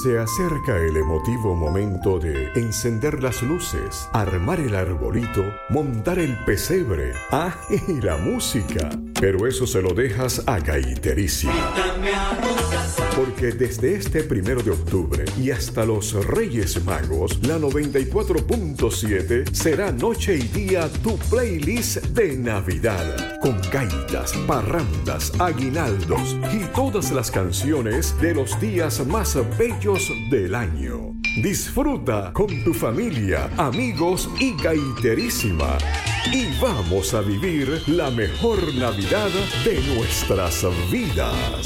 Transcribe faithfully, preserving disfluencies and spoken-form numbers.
Se acerca el emotivo momento de encender las luces, armar el arbolito, montar el pesebre, ah, y la música. Pero eso se lo dejas a Gaiterísima. Porque desde este primero de octubre y hasta los Reyes Magos, la noventa y cuatro punto siete será noche y día tu playlist de Navidad. Con gaitas, parrandas, aguinaldos y todas las canciones de los días más bellos del año. Disfruta con tu familia, amigos y Gaiterísima. Y vamos a vivir la mejor Navidad de nuestras vidas.